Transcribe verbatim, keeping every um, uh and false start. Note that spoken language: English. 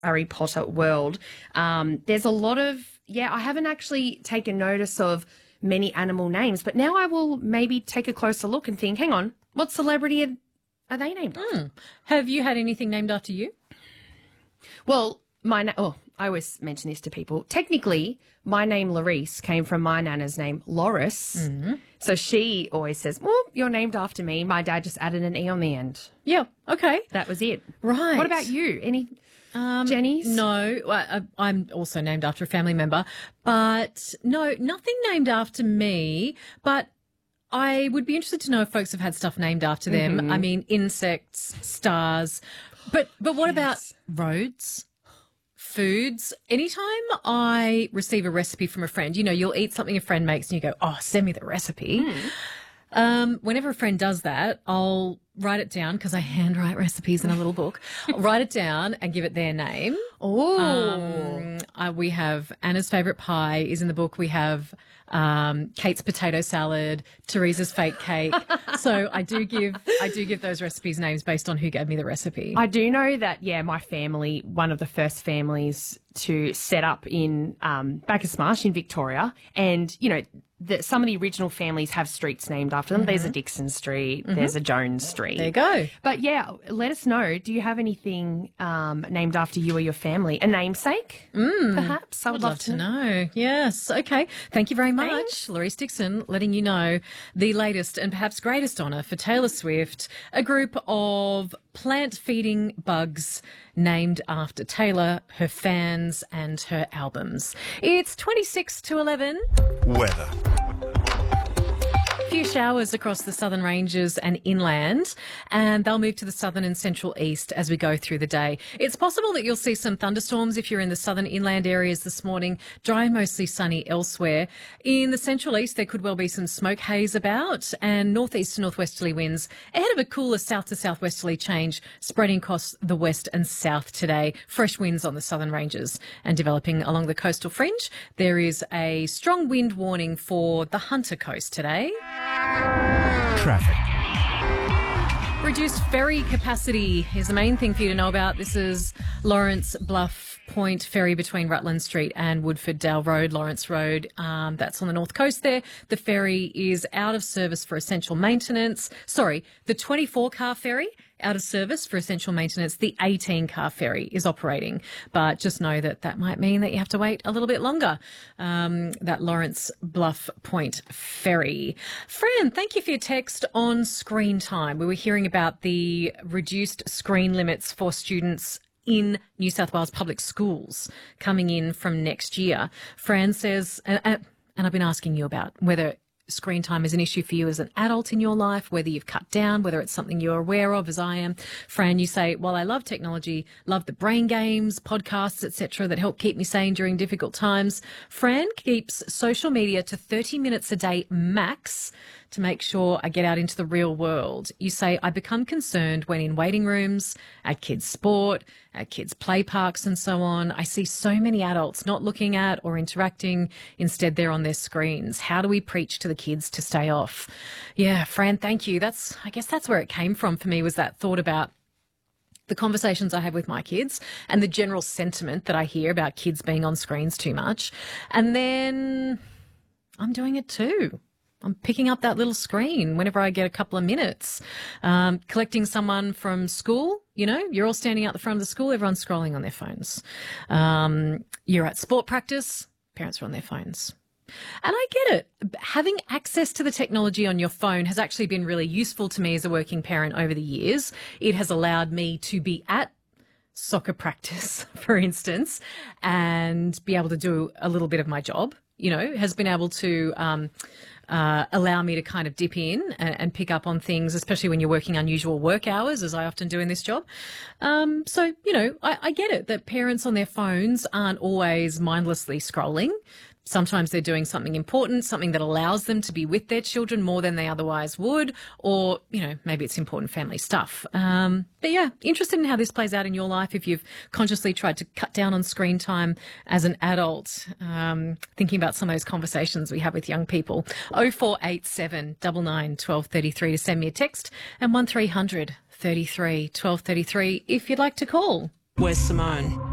Harry Potter world. Um, there's a lot of, yeah, I haven't actually taken notice of many animal names, but now I will maybe take a closer look and think, hang on, what celebrity are, are they named after? Mm. Have you had anything named after you? Well, my na- oh, I always mention this to people. Technically, my name Larice came from my nana's name Loris. Mm-hmm. So she always says, well, you're named after me. My dad just added an E on the end. Yeah, okay. That was it. Right. What about you? Any um, Jennies? No, I, I'm also named after a family member. But no, nothing named after me. But I would be interested to know if folks have had stuff named after them. Mm-hmm. I mean, insects, stars. But but what Yes. about roads? Foods. Anytime I receive a recipe from a friend, you know, you'll eat something a friend makes and you go, oh, send me the recipe. Mm. Um, whenever a friend does that, I'll write it down because I handwrite recipes in a little book. I'll write it down and give it their name. Oh. Um, uh, we have Anna's favourite pie is in the book. We have um, Kate's potato salad, Teresa's fake cake. So I do give I do give those recipes names based on who gave me the recipe. I do know that, yeah, my family, one of the first families to set up in um, Bacchus Marsh in Victoria. And, you know, the, some of the original families have streets named after them. Mm-hmm. There's a Dixon Street. Mm-hmm. There's a Jones Street. There you go. But, yeah, let us know. Do you have anything um, named after you or your family? A namesake, mm, perhaps? I would I'd love, love to know. Yes. Okay. Thank you very much. Thanks. Larice Dixon letting you know the latest and perhaps greatest honour for Taylor Swift, a group of plant-feeding bugs named after Taylor, her fans and her albums. It's twenty-six to eleven. Weather. Few showers across the southern ranges and inland, and they'll move to the southern and central east as we go through the day. It's possible that you'll see some thunderstorms if you're in the southern inland areas this morning. Dry, mostly sunny elsewhere. In the central east, there could well be some smoke haze about, and northeast to northwesterly winds ahead of a cooler south to southwesterly change spreading across the west and south today. Fresh winds on the southern ranges and developing along the coastal fringe. There is a strong wind warning for the Hunter Coast today. Traffic. Reduced ferry capacity is the main thing for you to know about. This is Lawrence Bluff Point ferry between Rutland Street and Woodford Dale Road, Lawrence Road. Um, that's on the north coast there. The ferry is out of service for essential maintenance. Sorry, the twenty-four car ferry out of service for essential maintenance. The eighteen car ferry is operating, but just know that that might mean that you have to wait a little bit longer. Um, that Lawrence Bluff Point ferry. Fran, thank you for your text on screen time. We were hearing about the reduced screen limits for students in New South Wales public schools coming in from next year. Fran says, and, and I've been asking you about whether screen time is an issue for you as an adult in your life, whether you've cut down, whether it's something you're aware of, as I am. Fran, you say, well, I love technology, love the brain games, podcasts, et cetera that help keep me sane during difficult times. Fran keeps social media to thirty minutes a day max to make sure I get out into the real world. You say, I become concerned when in waiting rooms, at kids' sport, at kids' play parks and so on, I see so many adults not looking at or interacting. Instead, they're on their screens. How do we preach to the kids to stay off? Yeah, Fran, thank you. That's, I guess that's where it came from for me, was that thought about the conversations I have with my kids and the general sentiment that I hear about kids being on screens too much. And then I'm doing it too. I'm picking up that little screen whenever I get a couple of minutes. Um, collecting someone from school, you know, you're all standing out the front of the school, everyone's scrolling on their phones. Um, you're at sport practice, parents are on their phones. And I get it. Having access to the technology on your phone has actually been really useful to me as a working parent over the years. It has allowed me to be at soccer practice, for instance, and be able to do a little bit of my job, you know, has been able to um, uh, allow me to kind of dip in and, and pick up on things, especially when you're working unusual work hours, as I often do in this job. Um, so, you know, I, I get it that parents on their phones aren't always mindlessly scrolling. Sometimes they're doing something important, something that allows them to be with their children more than they otherwise would, or, you know, maybe it's important family stuff. Um, but yeah, interested in how this plays out in your life if you've consciously tried to cut down on screen time as an adult, um, thinking about some of those conversations we have with young people. oh four eight seven, nine nine, one two three three to send me a text, and one three hundred, thirty-three, twelve thirty-three if you'd like to call. Where's Simone?